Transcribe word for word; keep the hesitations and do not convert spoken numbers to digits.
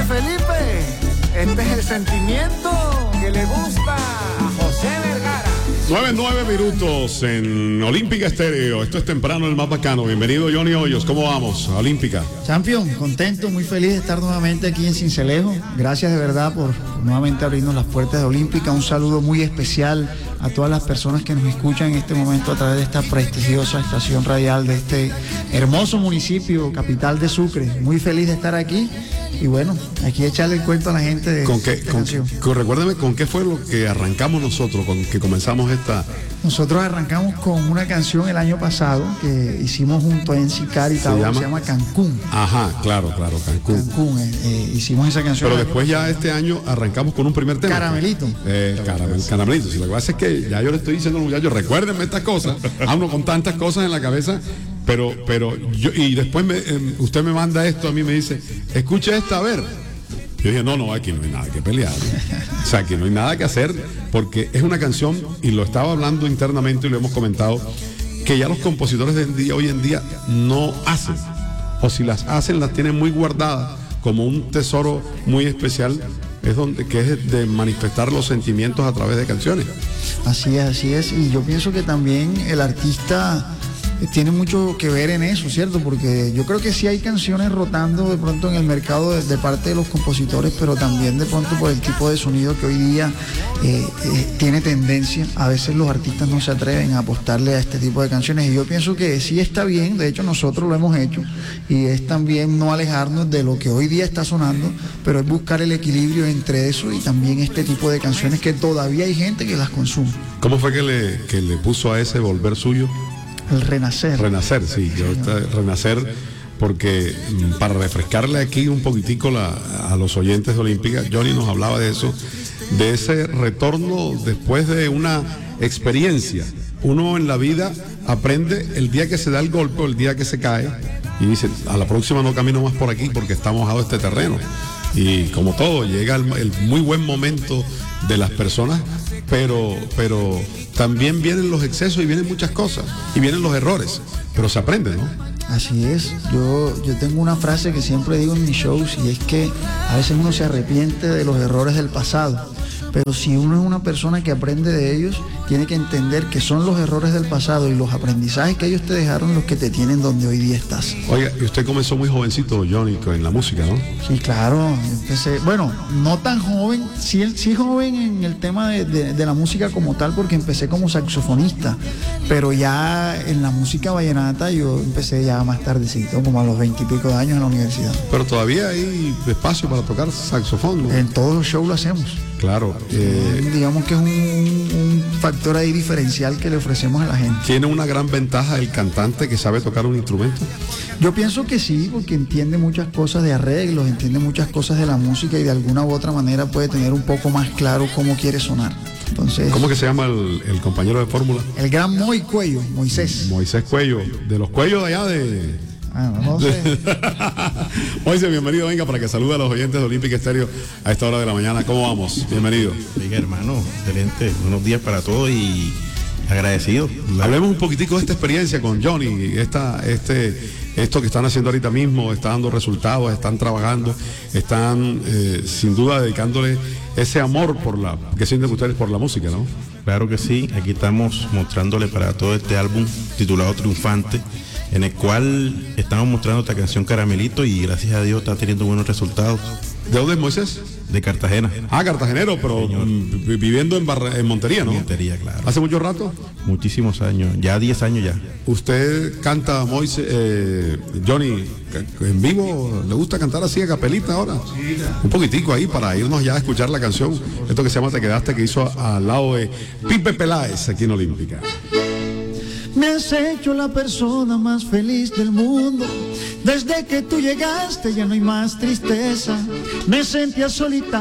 Felipe, este es el sentimiento que le gusta a José Vergara. nueve, nueve minutos en Olímpica Estéreo. Esto es temprano, el más bacano. Bienvenido, Johnny Hoyos. ¿Cómo vamos? Olímpica. Champion, contento, muy feliz de estar nuevamente aquí en Sincelejo. Gracias de verdad por nuevamente abrirnos las puertas de Olímpica. Un saludo muy especial a todas las personas que nos escuchan en este momento a través de esta prestigiosa estación radial de este hermoso municipio, capital de Sucre. Muy feliz de estar aquí. Y bueno, aquí echarle el cuento a la gente de ¿Con qué, esta con, canción. con, recuérdame, ¿con qué fue lo que arrancamos nosotros, con que comenzamos esta? Nosotros arrancamos con una canción el año pasado que hicimos junto a Enzi Cari, ¿Se llama? se llama Cancún. Ajá, claro, claro, Cancún. Cancún, eh, eh, hicimos esa canción. Pero después ya este año arrancamos con un primer tema. Caramelito. Eh, caramel, caramelito. Si lo que pasa es que ya yo le estoy diciendo a los muchachos, recuérdenme estas cosas. Hablo con tantas cosas en la cabeza. Pero, pero yo, y después me, eh, usted me manda esto, a mí me dice, escuche esta, a ver. Yo dije, no, no, aquí no hay nada que pelear. O sea, aquí no hay nada que hacer, porque es una canción, y lo estaba hablando internamente y lo hemos comentado, que ya los compositores de día, hoy en día no hacen. O si las hacen, las tienen muy guardadas, como un tesoro muy especial, es donde, que es de manifestar los sentimientos a través de canciones. Así es, así es. Y yo pienso que también el artista tiene mucho que ver en eso, ¿cierto? Porque yo creo que sí hay canciones rotando de pronto en el mercado de, de parte de los compositores, pero también de pronto por el tipo de sonido que hoy día eh, eh, tiene tendencia. A veces los artistas no se atreven a apostarle a este tipo de canciones y yo pienso que sí está bien, de hecho nosotros lo hemos hecho y es también no alejarnos de lo que hoy día está sonando, pero es buscar el equilibrio entre eso y también este tipo de canciones que todavía hay gente que las consume. ¿Cómo fue que le, que le puso a ese volver suyo? El renacer. Renacer, sí, yo está, renacer, porque mm, para refrescarle aquí un poquitico la, a los oyentes de Olímpica, Johnny nos hablaba de eso, de ese retorno después de una experiencia. Uno en la vida aprende el día que se da el golpe o el día que se cae y dice, a la próxima no camino más por aquí porque está mojado este terreno. Y como todo, llega el, el muy buen momento de las personas, pero, pero también vienen los excesos y vienen muchas cosas, y vienen los errores, pero se aprende, ¿no? Así es, yo, yo tengo una frase que siempre digo en mis shows y es que a veces uno se arrepiente de los errores del pasado, pero si uno es una persona que aprende de ellos, tiene que entender que son los errores del pasado y los aprendizajes que ellos te dejaron los que te tienen donde hoy día estás. Oiga, y usted comenzó muy jovencito, Johnny, en la música, ¿no? Sí, claro, empecé, bueno, no tan joven, sí, sí joven en el tema de, de, de la música como tal, porque empecé como saxofonista, pero ya en la música vallenata yo empecé ya más tardecito, como a los veintipico de años en la universidad. Pero todavía hay espacio para tocar saxofón, ¿no? En todos los shows lo hacemos. Claro. Eh, digamos que es un, un factor ahí diferencial que le ofrecemos a la gente. ¿Tiene una gran ventaja el cantante que sabe tocar un instrumento? Yo pienso que sí, porque entiende muchas cosas de arreglos, entiende muchas cosas de la música y de alguna u otra manera puede tener un poco más claro cómo quiere sonar. Entonces, ¿cómo que se llama el, el compañero de fórmula? El gran Moy Cuello, Moisés. Moisés Cuello, de los Cuellos de allá de... Ah, no sé. Moisés, bienvenido, venga, para que salude a los oyentes de Olímpica Estéreo a esta hora de la mañana. ¿Cómo vamos? Bienvenido. Venga, hermano, excelente. Buenos días para todos y agradecido. Hablemos un poquitico de esta experiencia con Johnny, esta, este, esto que están haciendo ahorita mismo, está dando resultados, están trabajando, están eh, sin duda dedicándole ese amor por la que sienten ustedes por la música, ¿no? Claro que sí, aquí estamos mostrándole para todo este álbum titulado Triunfante, en el cual estamos mostrando esta canción Caramelito y gracias a Dios está teniendo buenos resultados. ¿De dónde es Moisés? De Cartagena. Ah, cartagenero, pero mm, viviendo en, Barra, en Montería, ¿no? Montería, claro. ¿Hace mucho rato? Muchísimos años, ya diez años ya. ¿Usted canta, Moisés, eh, Johnny, en vivo? ¿Le gusta cantar así a capelita ahora? Sí. Un poquitico ahí para irnos ya a escuchar la canción, esto que se llama Te Quedaste, que hizo al lado de Pipe Peláez aquí en Olímpica. Me has hecho la persona más feliz del mundo. Desde que tú llegaste ya no hay más tristeza. Me sentía solitario.